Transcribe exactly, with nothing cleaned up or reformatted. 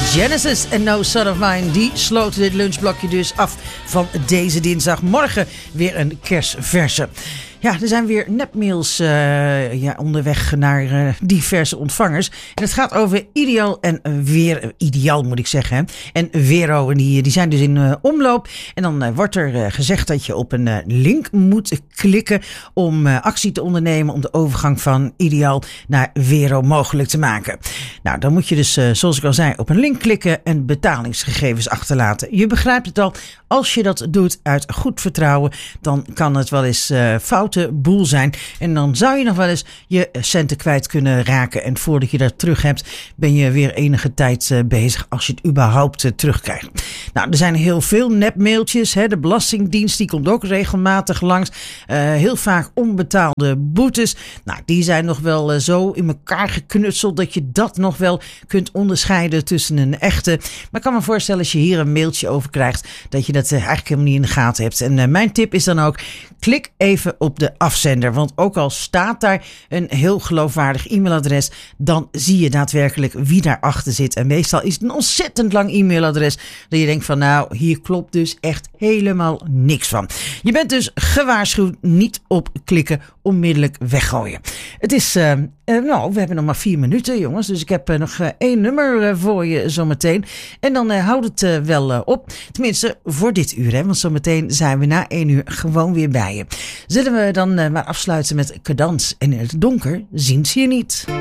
Genesis en No Son of Mine, die sloten dit lunchblokje dus af van deze dinsdag. Morgen weer een kerstverse. Ja, er zijn weer nepmails uh, ja, onderweg naar uh, diverse ontvangers. En het gaat over Ideal en weer, uh, Ideal moet ik zeggen, hè? En Vero. En die, die zijn dus in uh, omloop. En dan uh, wordt er uh, gezegd dat je op een uh, link moet klikken om uh, actie te ondernemen om de overgang van Ideal naar Vero mogelijk te maken. Nou, dan moet je dus, uh, zoals ik al zei, op een link klikken en betalingsgegevens achterlaten. Je begrijpt het al, als je dat doet uit goed vertrouwen, dan kan het wel eens uh, fout boel zijn. En dan zou je nog wel eens je centen kwijt kunnen raken. En voordat je dat terug hebt, ben je weer enige tijd uh, bezig als je het überhaupt uh, terugkrijgt. Nou, er zijn heel veel nepmailtjes. Hè. De Belastingdienst die komt ook regelmatig langs. Uh, heel vaak onbetaalde boetes. Nou, die zijn nog wel uh, zo in elkaar geknutseld dat je dat nog wel kunt onderscheiden tussen een echte. Maar ik kan me voorstellen als je hier een mailtje over krijgt, dat je dat uh, eigenlijk helemaal niet in de gaten hebt. En uh, mijn tip is dan ook, klik even op de afzender. Want ook al staat daar een heel geloofwaardig e-mailadres, dan zie je daadwerkelijk wie daarachter zit. En meestal is het een ontzettend lang e-mailadres dat je denkt van nou, hier klopt dus echt helemaal niks van. Je bent dus gewaarschuwd, niet op klikken, onmiddellijk weggooien. Het is, uh, uh, nou, we hebben nog maar vier minuten jongens, dus ik heb uh, nog uh, één nummer uh, voor je zometeen. En dan uh, houdt het uh, wel uh, op. Tenminste, voor dit uur, hè, want zometeen zijn we na één uur gewoon weer bij je. Zullen we dan uh, maar afsluiten met Cadans en in het donker zien ze je niet.